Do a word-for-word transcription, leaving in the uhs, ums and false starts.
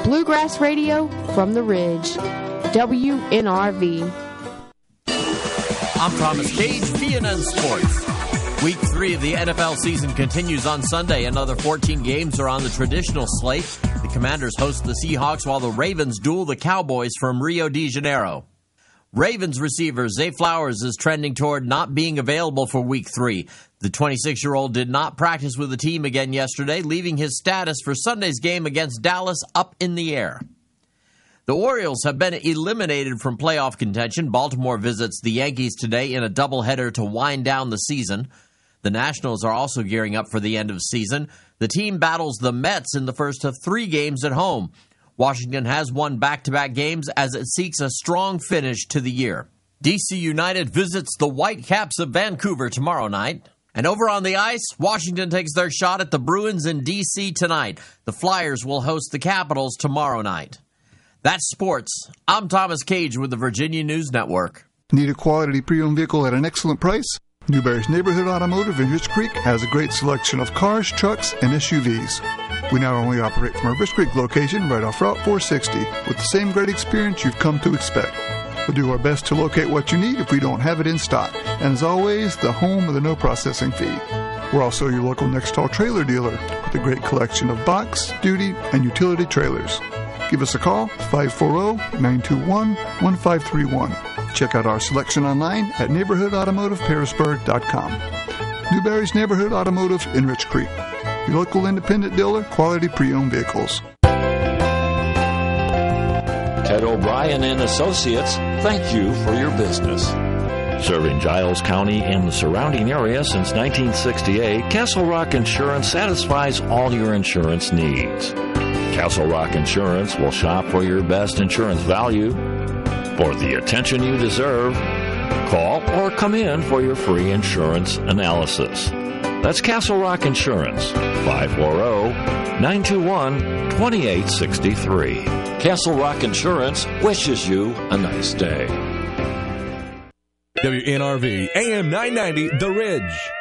Bluegrass Radio from the Ridge. W N R V. I'm Thomas Cage, B N N Sports. Week three of the N F L season continues on Sunday. Another fourteen games are on the traditional slate. The Commanders host the Seahawks while the Ravens duel the Cowboys from Rio de Janeiro. Ravens receiver Zay Flowers is trending toward not being available for Week three. The twenty-six-year-old did not practice with the team again yesterday, leaving his status for Sunday's game against Dallas up in the air. The Orioles have been eliminated from playoff contention. Baltimore visits the Yankees today in a doubleheader to wind down the season. The Nationals are also gearing up for the end of season. The team battles the Mets in the first of three games at home. Washington has won back-to-back games as it seeks a strong finish to the year. D C United visits the Whitecaps of Vancouver tomorrow night. And over on the ice, Washington takes their shot at the Bruins in D C tonight. The Flyers will host the Capitals tomorrow night. That's sports. I'm Thomas Cage with the Virginia News Network. Need a quality pre-owned vehicle at an excellent price? Newberry's Neighborhood Automotive in Rich Creek has a great selection of cars, trucks, and S U Vs. We not only operate from our Rich Creek location right off Route four sixty with the same great experience you've come to expect. We'll do our best to locate what you need if we don't have it in stock. And as always, the home of the no processing fee. We're also your local Nextall trailer dealer with a great collection of box, duty, and utility trailers. Give us a call, five four zero, nine two one, one five three one. Check out our selection online at neighborhood automotive pearisburg dot com. Newberry's Neighborhood Automotive in Rich Creek. Your local independent dealer, quality pre-owned vehicles. Ted O'Brien and Associates, thank you for your business. Serving Giles County and the surrounding area since nineteen sixty-eight, Castle Rock Insurance satisfies all your insurance needs. Castle Rock Insurance will shop for your best insurance value. For the attention you deserve, call or come in for your free insurance analysis. That's Castle Rock Insurance, five four zero, nine two one, two eight six three. Castle Rock Insurance wishes you a nice day. W N R V, A M nine ninety, The Ridge.